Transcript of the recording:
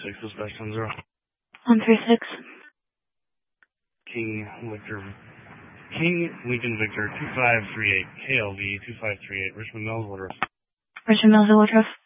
136, dispatch 10-0. 136. King Lincoln Victor 2538, KLV 2538, Richmond Mills, Woodruff. Richmond Mills, Woodruff.